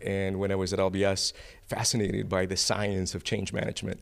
and when I was at LBS, fascinated by the science of change management.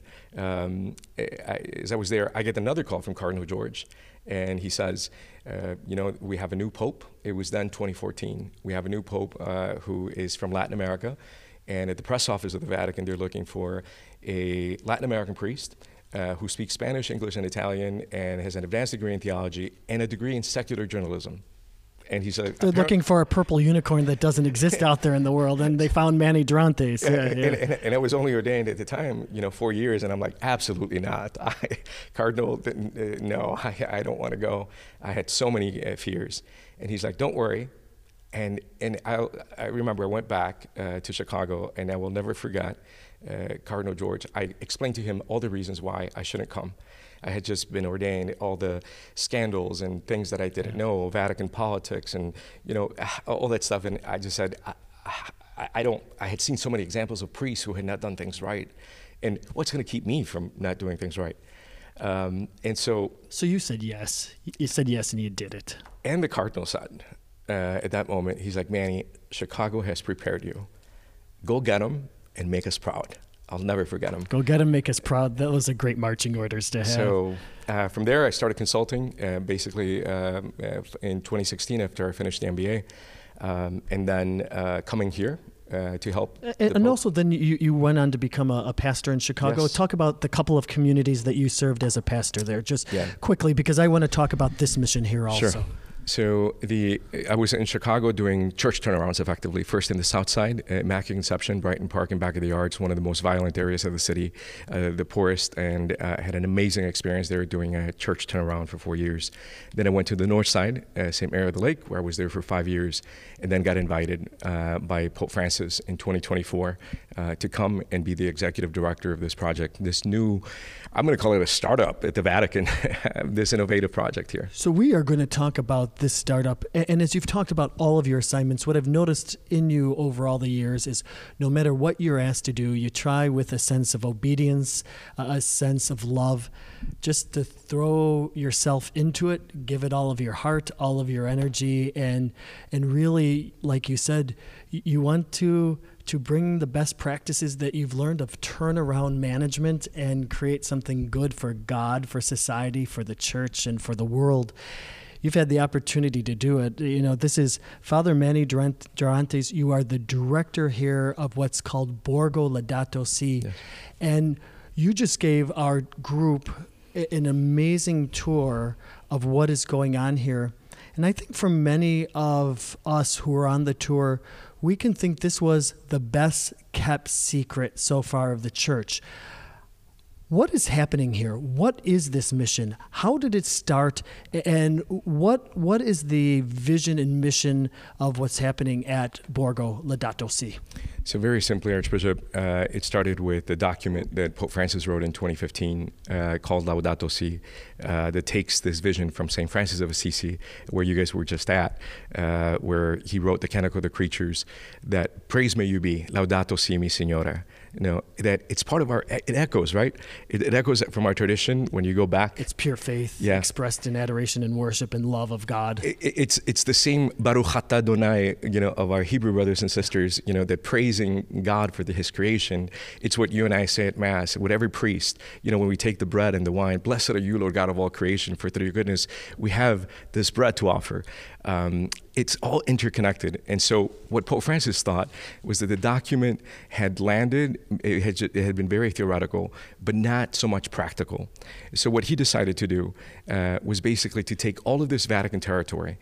As I was there, I get another call from Cardinal George, and he says, we have a new pope. It was then 2014. We have a new pope who is from Latin America, and at the press office of the Vatican, they're looking for a Latin American priest who speaks Spanish, English, and Italian, and has an advanced degree in theology and a degree in secular journalism. And he said, they're looking for a purple unicorn that doesn't exist out there in the world, and they found Manny Durantes. And I was only ordained at the time, 4 years, and I'm like, absolutely not. Cardinal, no, I don't want to go. I had so many fears. And he's like, don't worry. And I remember I went back to Chicago, and I will never forget Cardinal George. I explained to him all the reasons why I shouldn't come. I had just been ordained, all the scandals and things that I didn't know, Vatican politics and, all that stuff. And I just said, I had seen so many examples of priests who had not done things right. And what's going to keep me from not doing things right? So you said yes. You said yes and you did it. And the Cardinal said, at that moment, he's like, Manny, Chicago has prepared you. Go get them and make us proud. I'll never forget them. Go get them, make us proud. That was a great marching orders to have. So from there, I started consulting, basically in 2016 after I finished the MBA, and then coming here to help. And also then you went on to become a pastor in Chicago. Yes. Talk about the couple of communities that you served as a pastor there, just quickly, because I want to talk about this mission here also. Sure. So I was in Chicago doing church turnarounds effectively, first in the South Side, Immaculate Conception, Brighton Park and back of the yards, one of the most violent areas of the city, the poorest, and had an amazing experience there doing a church turnaround for 4 years. Then I went to the North Side, St. Mary of the Lake, where I was there for 5 years, and then got invited by Pope Francis in 2024 to come and be the executive director of this project, this new, I'm going to call it a startup at the Vatican, this innovative project here. So we are going to talk about this startup, and as you've talked about all of your assignments, what I've noticed in you over all the years is no matter what you're asked to do, you try with a sense of obedience, a sense of love, just to throw yourself into it, give it all of your heart, all of your energy, and really, like you said, you want to bring the best practices that you've learned of turnaround management and create something good for God, for society, for the church, and for the world. You've had the opportunity to do it. This is Father Manny Durantes. You are the director here of what's called Borgo Laudato Si. Yes. And you just gave our group an amazing tour of what is going on here. And I think for many of us who are on the tour, we can think this was the best kept secret so far of the church. What is happening here? What is this mission? How did it start? And what is the vision and mission of what's happening at Borgo Laudato Si? So very simply, Archbishop, it started with a document that Pope Francis wrote in 2015 called Laudato Si that takes this vision from St. Francis of Assisi, where you guys were just at, where he wrote the Canticle of the Creatures, that praise may you be, Laudato Si mi Signore. That it's part of it echoes, right? It echoes from our tradition when you go back. It's pure faith expressed in adoration and worship and love of God. It's the same Baruch atah Adonai, of our Hebrew brothers and sisters, that praising God for His creation. It's what you and I say at Mass, with every priest, when we take the bread and the wine, blessed are you, Lord God of all creation, for through your goodness, we have this bread to offer. It's all interconnected. And so what Pope Francis thought was that the document had landed, it had been very theoretical, but not so much practical. So what he decided to do was basically to take all of this Vatican territory,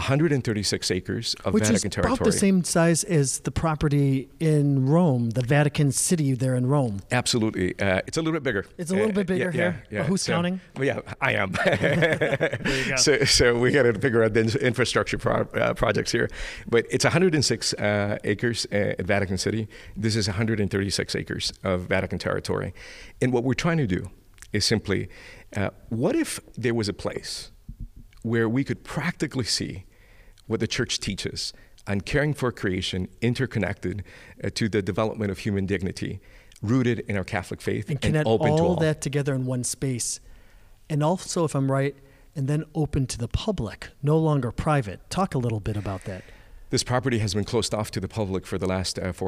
136 acres of Vatican territory. Which is about the same size as the property in Rome, the Vatican City there in Rome. Absolutely. It's a little bit bigger. It's a little bit bigger here? Yeah. Who's counting? Yeah, I am. There you go. So we got to figure out the infrastructure projects here. But it's 106 acres at Vatican City. This is 136 acres of Vatican territory. And what we're trying to do is simply, what if there was a place where we could practically see what the church teaches on caring for creation, interconnected to the development of human dignity, rooted in our Catholic faith and connect open to all. all that together in one space. And also, if I'm right, and then open to the public, no longer private. Talk a little bit about that. This property has been closed off to the public for the last